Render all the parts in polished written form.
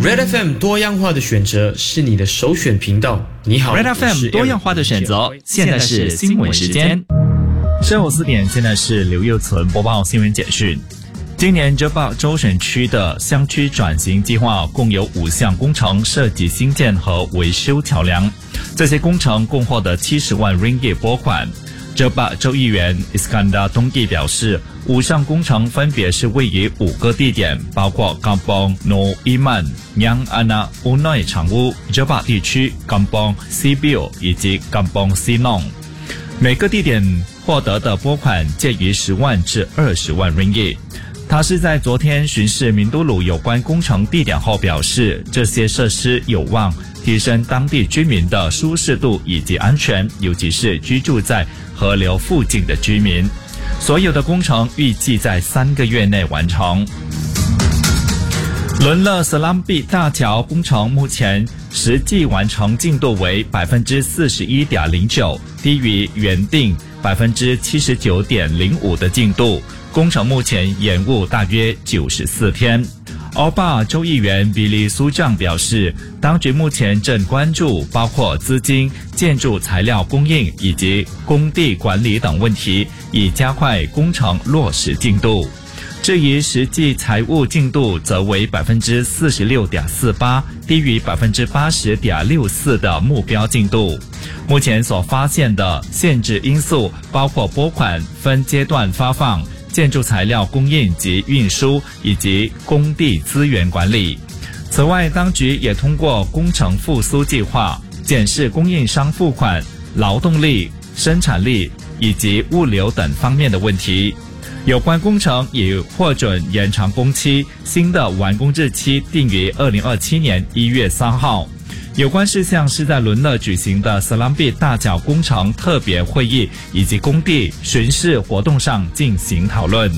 Red FM 多样化的选择是你的首选频道。你好 ，Red FM 多样化的选择，现在是新闻时间。上午4点，现在是刘佑存播报新闻简讯。今年浙北州选区的乡区转型计划共有5项工程涉及新建和维修桥梁，这些工程共获得70万 ringgit 拨款。浙北州议员 Iskandar Dongki 表示，5项工程分别是位于5个地点，包括 Kampung Nur Iman、Yang Anak Unai 长屋、浙北地区 Kampung Sibil 以及 Kampung Sinong。每个地点获得的拨款介于10万至20万 ringgit。他是在昨天巡视明都鲁有关工程地点后表示，这些设施有望提升当地居民的舒适度以及安全，尤其是居住在河流附近的居民。所有的工程预计在3个月内完成。伦勒斯兰比大桥工程目前实际完成进度为 41.09%， 低于原定 79.05% 的进度。工程目前延误大约94天。欧巴州议员比利苏将表示，当局目前正关注包括资金、建筑材料供应以及工地管理等问题，以加快工程落实进度。至于实际财务进度则为 46.48%， 低于 80.64% 的目标进度。目前所发现的限制因素包括拨款分阶段发放、建筑材料供应及运输以及工地资源管理。此外，当局也通过工程复苏计划检视供应商付款、劳动力、生产力以及物流等方面的问题。有关工程已获准延长工期，新的完工日期定于2027年1月3号。有关事项是在伦勒举行的斯兰比大桥工程特别会议以及工地巡视活动上进行讨论。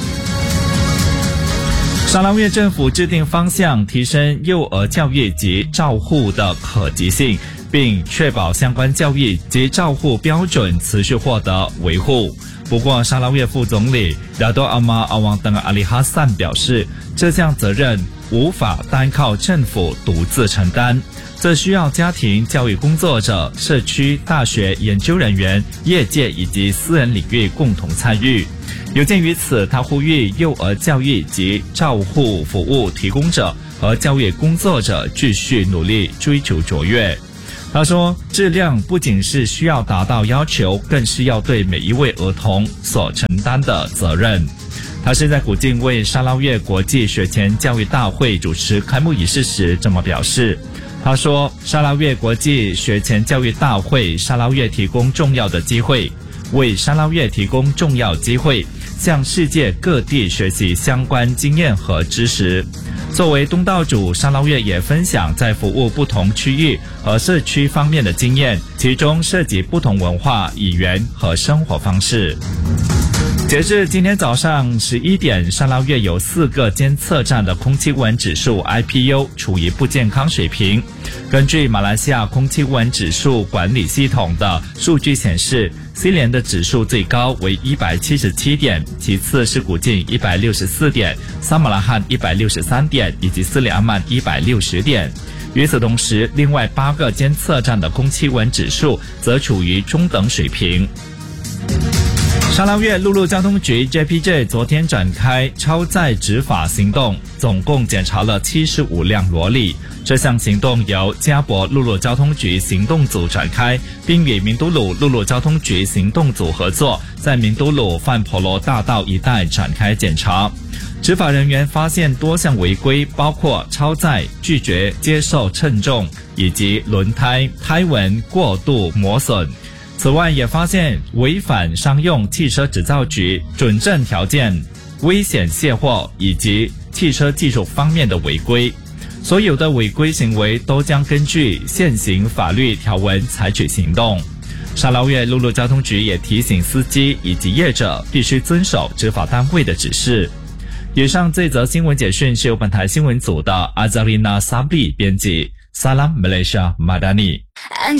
沙捞越政府制定方向，提升幼儿教育及照护的可及性，并确保相关教育及照护标准持续获得维护。不过，沙捞越副总理达多阿玛阿旺登阿里哈散表示，这项责任无法单靠政府独自承担，这需要家庭教育工作者、社区、大学研究人员、业界以及私人领域共同参与。有鉴于此，他呼吁幼儿教育及照护服务提供者和教育工作者继续努力追求卓越。他说，质量不仅是需要达到要求，更是要对每一位儿童所承担的责任。他是在古晋为沙捞越国际学前教育大会主持开幕仪式时这么表示。他说，沙捞越国际学前教育大会沙捞越提供重要的机会，为沙捞越提供重要机会，向世界各地学习相关经验和知识。作为东道主，沙捞越也分享在服务不同区域和社区方面的经验，其中涉及不同文化、语言和生活方式。截至今天早上11点，沙捞越有4个监测站的空气污染指数 IPU 处于不健康水平。根据马来西亚空气污染指数管理系统的数据显示，西联的指数最高为177点，其次是古晋164点、萨马拉罕163点以及斯里阿曼160点。与此同时，另外8个监测站的空气污染指数则处于中等水平。沙捞越陆路交通局 JPJ 昨天展开超载执法行动，总共检查了75辆罗里。这项行动由嘉博陆路交通局行动组展开，并与明都鲁陆路交通局行动组合作，在明都鲁范婆罗大道一带展开检查。执法人员发现多项违规，包括超载、拒绝接受称重以及轮胎胎纹过度磨损。此外，也发现违反商用汽车执照局准证条件、危险卸货以及汽车技术方面的违规。所有的违规行为都将根据现行法律条文采取行动。沙捞越陆路交通局也提醒司机以及业者必须遵守执法单位的指示。以上这则新闻简讯是由本台新闻组的阿扎丽娜·萨比编辑。Salam Malaysia Madani。